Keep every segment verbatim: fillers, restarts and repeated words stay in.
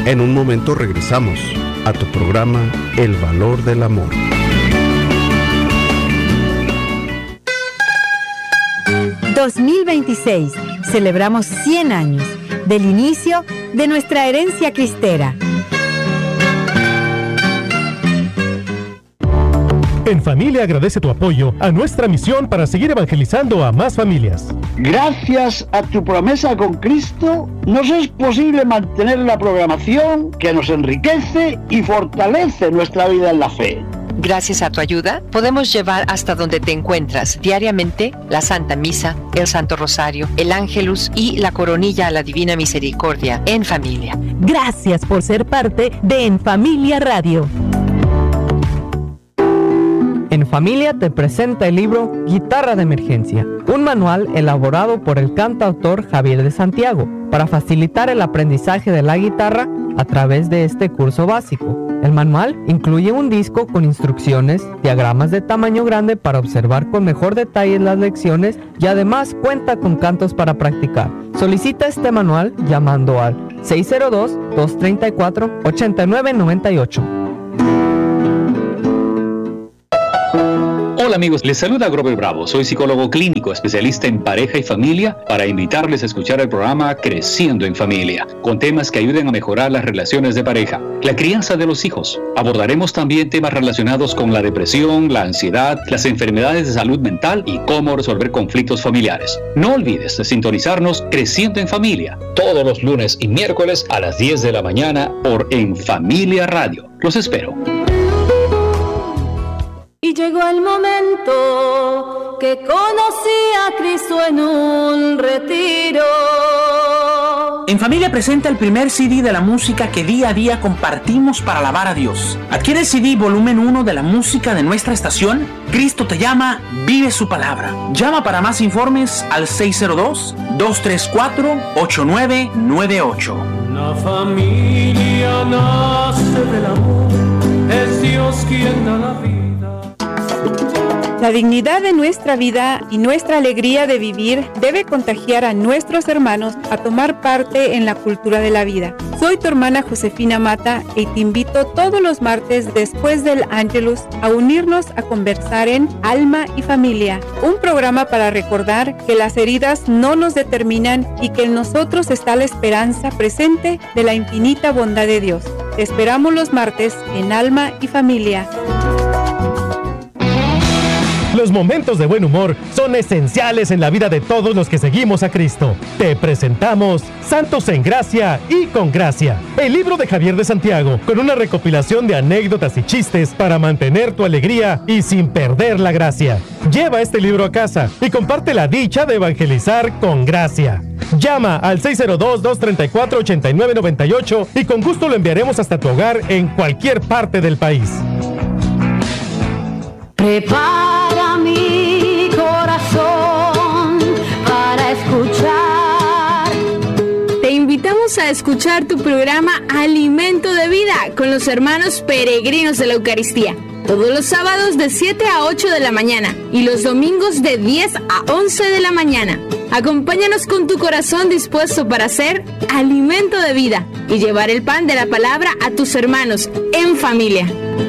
En un momento regresamos a tu programa El Valor del Amor. dos mil veintiséis. Celebramos cien años del inicio de nuestra herencia cristera. En Familia agradece tu apoyo a nuestra misión para seguir evangelizando a más familias. Gracias a tu promesa con Cristo, nos es posible mantener la programación que nos enriquece y fortalece nuestra vida en la fe. Gracias a tu ayuda, podemos llevar hasta donde te encuentras diariamente la Santa Misa, el Santo Rosario, el Ángelus y la Coronilla a la Divina Misericordia en familia. Gracias por ser parte de En Familia Radio. En Familia te presenta el libro Guitarra de Emergencia, un manual elaborado por el cantautor Javier de Santiago para facilitar el aprendizaje de la guitarra a través de este curso básico. El manual incluye un disco con instrucciones, diagramas de tamaño grande para observar con mejor detalle las lecciones y además cuenta con cantos para practicar. Solicita este manual llamando al seis cero dos, dos tres cuatro, ocho nueve nueve ocho. Hola amigos, les saluda Grover Bravo, soy psicólogo clínico, especialista en pareja y familia, para invitarles a escuchar el programa Creciendo en Familia, con temas que ayuden a mejorar las relaciones de pareja, la crianza de los hijos. Abordaremos también temas relacionados con la depresión, la ansiedad, las enfermedades de salud mental y cómo resolver conflictos familiares. No olvides de sintonizarnos Creciendo en Familia, todos los lunes y miércoles a las diez de la mañana por En Familia Radio. Los espero. Y llegó el momento que conocí a Cristo en un retiro. En Familia presenta el primer C D de la música que día a día compartimos para alabar a Dios. Adquiere el C D volumen uno de la música de nuestra estación. Cristo te llama, vive su palabra. Llama para más informes al seis cero dos, dos tres cuatro, ocho nueve nueve ocho. La familia nace del amor, es Dios quien da la vida. La dignidad de nuestra vida y nuestra alegría de vivir debe contagiar a nuestros hermanos a tomar parte en la cultura de la vida. Soy tu hermana Josefina Mata y te invito todos los martes después del Ángelus a unirnos a conversar en Alma y Familia, un programa para recordar que las heridas no nos determinan y que en nosotros está la esperanza presente de la infinita bondad de Dios. Te esperamos los martes en Alma y Familia. Los momentos de buen humor son esenciales en la vida de todos los que seguimos a Cristo. Te presentamos Santos en Gracia y con Gracia, el libro de Javier de Santiago, con una recopilación de anécdotas y chistes para mantener tu alegría y sin perder la gracia. Lleva este libro a casa y comparte la dicha de evangelizar con gracia. Llama al seis cero dos, dos tres cuatro, ocho nueve nueve ocho y con gusto lo enviaremos hasta tu hogar en cualquier parte del país. Prepara mi corazón para escuchar. Te invitamos a escuchar tu programa Alimento de Vida con los hermanos peregrinos de la Eucaristía. Todos los sábados de siete a ocho de la mañana y los domingos de diez a once de la mañana. Acompáñanos con tu corazón dispuesto para hacer alimento de vida y llevar el pan de la palabra a tus hermanos en familia.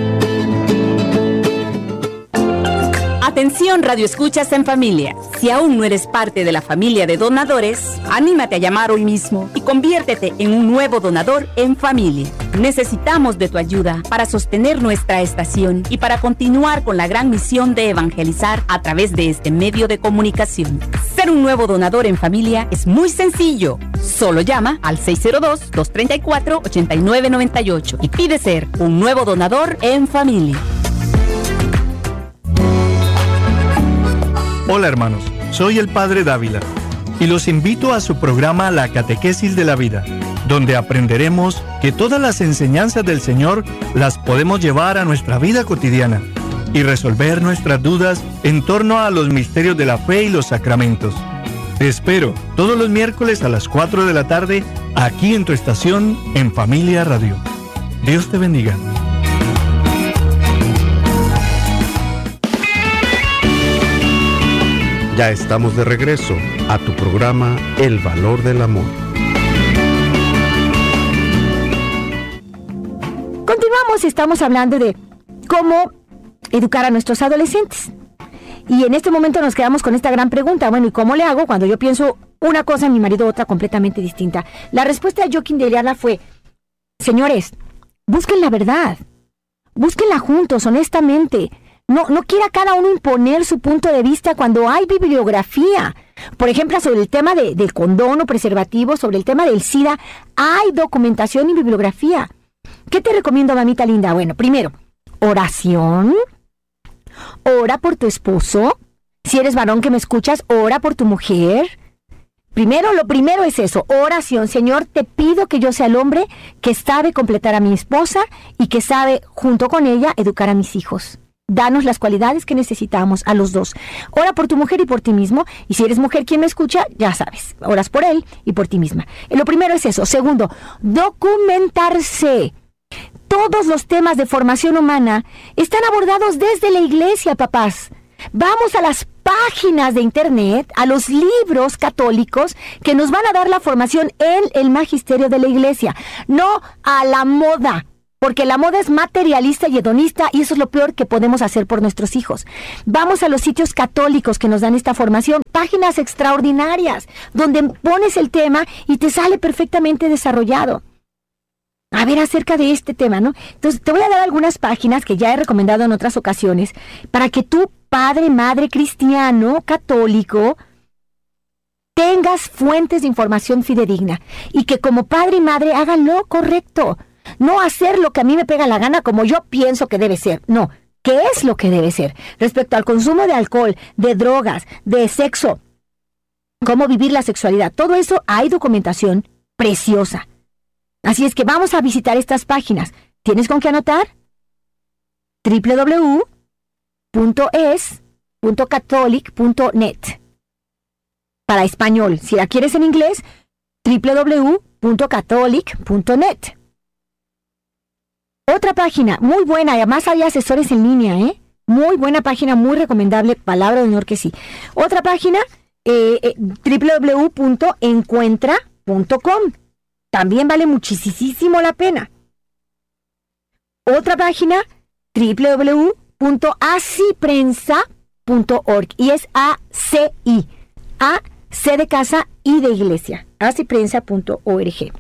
Atención, Radio Escuchas en Familia. Si aún no eres parte de la familia de donadores, anímate a llamar hoy mismo y conviértete en un nuevo donador en familia. Necesitamos de tu ayuda para sostener nuestra estación y para continuar con la gran misión de evangelizar a través de este medio de comunicación. Ser un nuevo donador en familia es muy sencillo. Solo llama al seis cero dos, dos tres cuatro, ocho nueve nueve ocho y pide ser un nuevo donador en familia. Hola hermanos, soy el Padre Dávila y los invito a su programa La Catequesis de la Vida, donde aprenderemos que todas las enseñanzas del Señor las podemos llevar a nuestra vida cotidiana y resolver nuestras dudas en torno a los misterios de la fe y los sacramentos. Te espero todos los miércoles a las cuatro de la tarde aquí en tu estación en Familia Radio. Dios te bendiga. Ya estamos de regreso a tu programa El Valor del Amor. continuamos, estamos hablando de cómo educar a nuestros adolescentes. Y en este momento nos quedamos con esta gran pregunta. Bueno, ¿y cómo le hago cuando yo pienso una cosa y mi marido otra completamente distinta? La respuesta de Joaquín de Ayala fue: señores, busquen la verdad. Búsquenla juntos, honestamente. No, no quiera cada uno imponer su punto de vista cuando hay bibliografía. Por ejemplo, sobre el tema de, del condón o preservativo, sobre el tema del SIDA, hay documentación y bibliografía. ¿Qué te recomiendo, mamita linda? Bueno, primero, oración. Ora por tu esposo. Si eres varón que me escuchas, ora por tu mujer. Primero, lo primero es eso, oración. Señor, te pido que yo sea el hombre que sabe completar a mi esposa y que sabe, junto con ella, educar a mis hijos. Danos las cualidades que necesitamos a los dos. Ora por tu mujer y por ti mismo. Y si eres mujer quien me escucha, ya sabes, oras por él y por ti misma. Lo primero es eso. Segundo, documentarse. Todos los temas de formación humana están abordados desde la iglesia, papás. Vamos a las páginas de internet, a los libros católicos que nos van a dar la formación en el magisterio de la iglesia, no a la moda, porque la moda es materialista y hedonista y eso es lo peor que podemos hacer por nuestros hijos. Vamos a los sitios católicos que nos dan esta formación, páginas extraordinarias, donde pones el tema y te sale perfectamente desarrollado. A ver, acerca de este tema, ¿no? Entonces, te voy a dar algunas páginas que ya he recomendado en otras ocasiones para que tú, padre, madre cristiano, católico, tengas fuentes de información fidedigna y que como padre y madre hagan lo correcto. No hacer lo que a mí me pega la gana como yo pienso que debe ser. No, ¿qué es lo que debe ser? Respecto al consumo de alcohol, de drogas, de sexo, cómo vivir la sexualidad, todo eso hay documentación preciosa. Así es que vamos a visitar estas páginas. ¿Tienes con qué anotar? doble u doble u doble u punto es punto catholic punto net. Para español, si la quieres en inglés, doble u doble u doble u punto catholic punto net. Otra página muy buena, además hay asesores en línea, ¿eh? Muy buena página, muy recomendable, palabra de honor que sí. Otra página, eh, eh, doble u doble u doble u punto encuentra punto com. También vale muchísimo la pena. Otra página, doble u doble u doble u punto aciprensa punto org. Y es A C I. A, C de casa, I de iglesia. aciprensa punto org.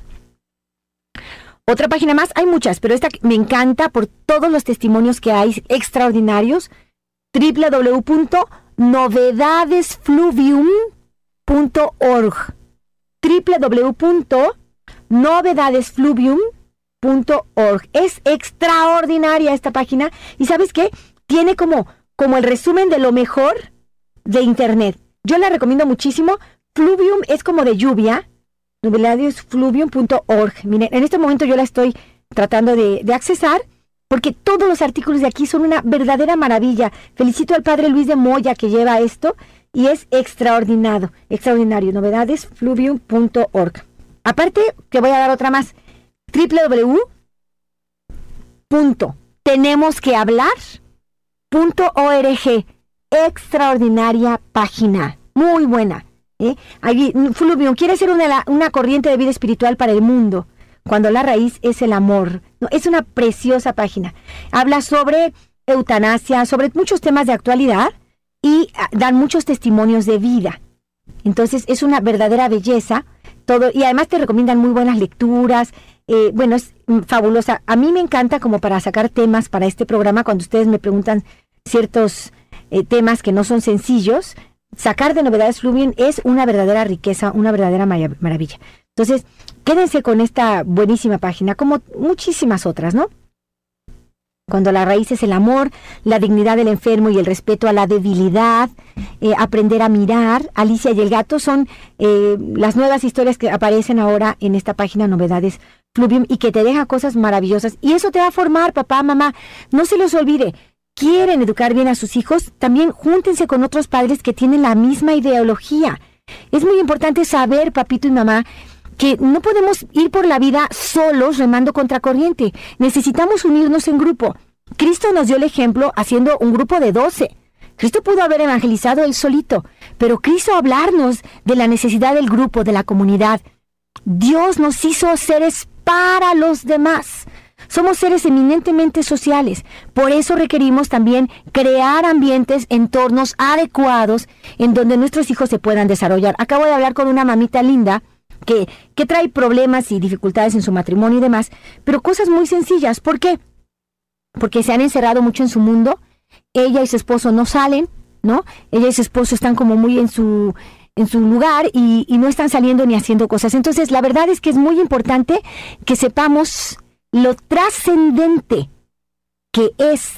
Otra página más, hay muchas, pero esta me encanta por todos los testimonios que hay extraordinarios. doble u doble u doble u punto novedadesfluvium punto org. doble u doble u doble u punto novedadesfluvium punto org. Es extraordinaria esta página y ¿sabes qué? Tiene como, como el resumen de lo mejor de internet. Yo la recomiendo muchísimo. Fluvium es como de lluvia. novedadesfluvium punto org. Miren, en este momento yo la estoy tratando de, de accesar porque todos los artículos de aquí son una verdadera maravilla. Felicito al padre Luis de Moya que lleva esto y es extraordinario. Extraordinario. novedadesfluvium punto org. Aparte, te voy a dar otra más. doble u doble u doble u punto tenemos que hablar punto org. Extraordinaria página. Muy buena. ¿eh? Allí, Fluvium quiere ser una, una corriente de vida espiritual para el mundo, cuando la raíz es el amor. No, es una preciosa página. Habla sobre eutanasia, sobre muchos temas de actualidad y ah, dan muchos testimonios de vida. Entonces, es una verdadera belleza. Todo, y además te recomiendan muy buenas lecturas. Eh, bueno, es mm, fabulosa. A mí me encanta como para sacar temas para este programa, cuando ustedes me preguntan ciertos eh, temas que no son sencillos, sacar de Novedades Fluvium es una verdadera riqueza, una verdadera mar- maravilla. Entonces, quédense con esta buenísima página, como muchísimas otras, ¿no? Cuando la raíz es el amor, la dignidad del enfermo y el respeto a la debilidad, eh, aprender a mirar. Alicia y el gato son eh, las nuevas historias que aparecen ahora en esta página Novedades Fluvium y que te deja cosas maravillosas. Y eso te va a formar, papá, mamá. No se los olvide. Quieren educar bien a sus hijos, también júntense con otros padres que tienen la misma ideología. Es muy importante saber, papito y mamá, que no podemos ir por la vida solos remando contra corriente. Necesitamos unirnos en grupo. Cristo nos dio el ejemplo haciendo un grupo de doce. Cristo pudo haber evangelizado él solito, pero quiso hablarnos de la necesidad del grupo, de la comunidad. Dios nos hizo seres para los demás. Somos seres eminentemente sociales. Por eso requerimos también crear ambientes, entornos adecuados en donde nuestros hijos se puedan desarrollar. Acabo de hablar con una mamita linda que, que trae problemas y dificultades en su matrimonio y demás, pero cosas muy sencillas. ¿Por qué? Porque se han encerrado mucho en su mundo. Ella y su esposo no salen, ¿no? Ella y su esposo están como muy en su... en su lugar y, y no están saliendo ni haciendo cosas. Entonces, la verdad es que es muy importante que sepamos lo trascendente que es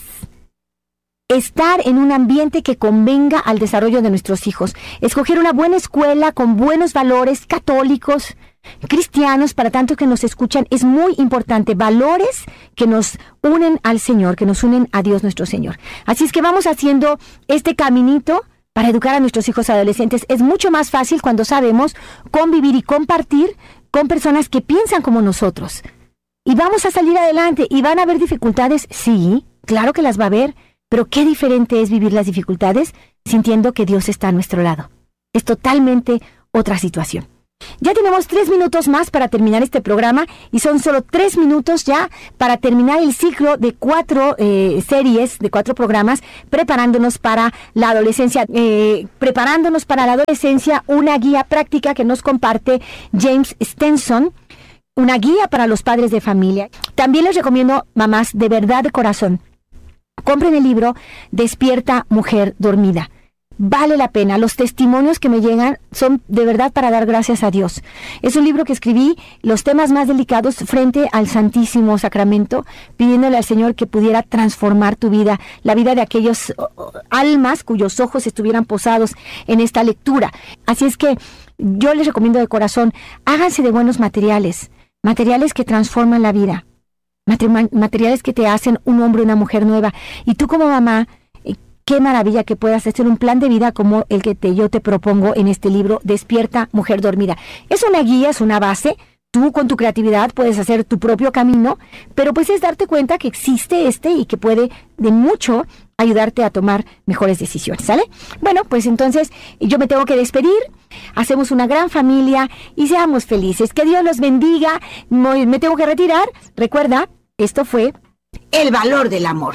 estar en un ambiente que convenga al desarrollo de nuestros hijos. Escoger una buena escuela con buenos valores católicos, cristianos, para tanto que nos escuchan, es muy importante. Valores que nos unen al Señor, que nos unen a Dios nuestro Señor. Así es que vamos haciendo este caminito para educar a nuestros hijos adolescentes. Es mucho más fácil cuando sabemos convivir y compartir con personas que piensan como nosotros. Y vamos a salir adelante. ¿Y van a haber dificultades? Sí, claro que las va a haber. Pero qué diferente es vivir las dificultades sintiendo que Dios está a nuestro lado. Es totalmente otra situación. Ya tenemos tres minutos más para terminar este programa y son solo tres minutos ya para terminar el ciclo de cuatro eh, series, de cuatro programas, preparándonos para la adolescencia. Eh, preparándonos para la adolescencia, una guía práctica que nos comparte James Stenson, una guía para los padres de familia. También les recomiendo, mamás, de verdad de corazón, compren el libro Despierta, Mujer Dormida. Vale la pena. Los testimonios que me llegan son de verdad para dar gracias a Dios. Es un libro que escribí, los temas más delicados frente al Santísimo Sacramento, pidiéndole al Señor que pudiera transformar tu vida, la vida de aquellos almas cuyos ojos estuvieran posados en esta lectura. Así es que yo les recomiendo de corazón, háganse de buenos materiales, materiales que transforman la vida, materiales que te hacen un hombre o una mujer nueva. Y tú como mamá, qué maravilla que puedas hacer un plan de vida como el que te, yo te propongo en este libro, Despierta, Mujer Dormida. Es una guía, es una base. Tú con tu creatividad puedes hacer tu propio camino, pero pues es darte cuenta que existe este y que puede de mucho ayudarte a tomar mejores decisiones, ¿sale? Bueno, pues entonces yo me tengo que despedir. Hacemos una gran familia y seamos felices. Que Dios los bendiga. Me tengo que retirar. Recuerda, esto fue El Valor del Amor.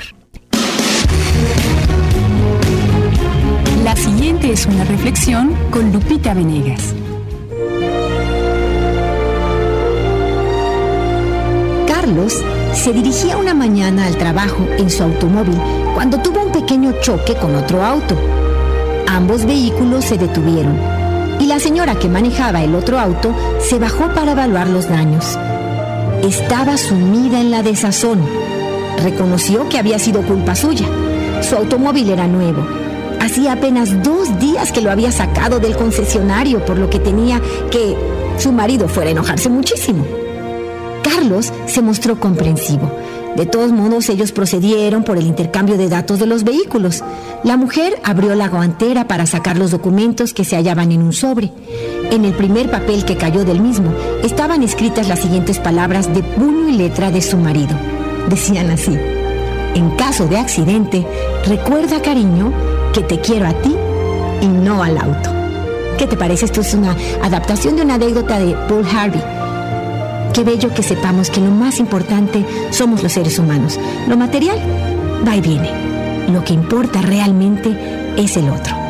La siguiente es una reflexión con Lupita Venegas. Carlos se dirigía una mañana al trabajo en su automóvil cuando tuvo un pequeño choque con otro auto. Ambos vehículos se detuvieron y la señora que manejaba el otro auto se bajó para evaluar los daños. Estaba sumida en la desazón. Reconoció que había sido culpa suya. Su automóvil era nuevo. Hacía apenas dos días que lo había sacado del concesionario, por lo que tenía que su marido fuera a enojarse muchísimo. Carlos se mostró comprensivo. De todos modos, ellos procedieron por el intercambio de datos de los vehículos. La mujer abrió la guantera para sacar los documentos que se hallaban en un sobre. En el primer papel que cayó del mismo, estaban escritas las siguientes palabras de puño y letra de su marido. Decían así: en caso de accidente, recuerda, cariño, que te quiero a ti y no al auto. ¿Qué te parece? Esto es una adaptación de una anécdota de Paul Harvey. Qué bello que sepamos que lo más importante somos los seres humanos. Lo material va y viene. Lo que importa realmente es el otro.